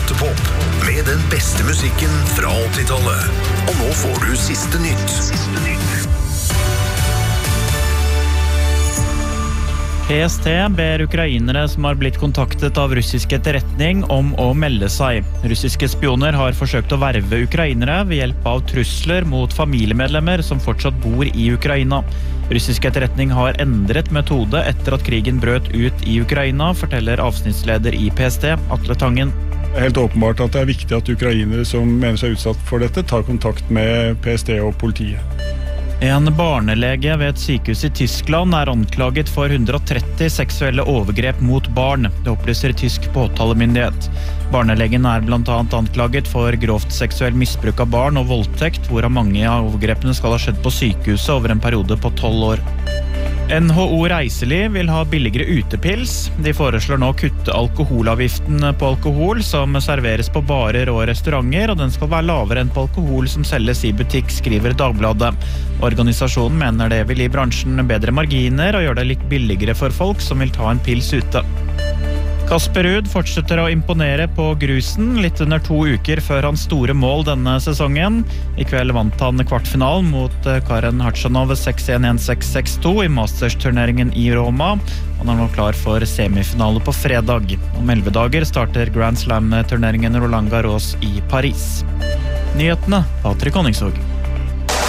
Teaterpop med den beste musikken fra 80-tallet. Og nå får du siste nytt. PST ber ukrainere som har blitt kontaktet av russisk etterretning om å melde seg. Russiske spioner har forsøkt å verve ukrainere ved hjelp av trusler mot familiemedlemmer som fortsatt bor i Ukraina. Russisk etterretning har endret metode etter at krigen brøt ut i Ukraina, forteller avsnittsleder i PST, Atle Tangen. Det er helt åpenbart at det er viktig at ukrainere som mener seg utsatt for dette, tar kontakt med PST og politiet. En barnelege ved et sykehus i Tyskland er anklaget for 130 seksuelle overgrep mot barn. Det opplyser tysk påtalemyndighet. Barnelegen er blant annet anklaget for grovt seksuell misbruk av barn og voldtekt, hvorav mange av overgrepene skal ha skjedd på sykehuset over en periode på 12 år. NHO Reiseliv vil ha billigere utepils. De foreslår nå å kutte alkoholavgiften på alkohol som serveres på barer og restauranter, og den skal være lavere enn på alkohol som selges i butikk, skriver Dagbladet. Organisasjonen mener det vil gi bransjen bedre marginer og gjøre det litt billigere for folk som vil ta en pils ute. Kasper Ruud fortsetter å imponere på grusen litt under 2 uker før hans store mål denne sesongen. I kveld vant han kvartfinalen mot Karen Khachanov 6-1-1-6-6-2 i Masters-turneringen i Roma. Han er nå klar for semifinale på fredag. Om 11 dager starter Grand Slam-turneringen Roland Garros i Paris. Nyhetene, Patrick Honningsvåg.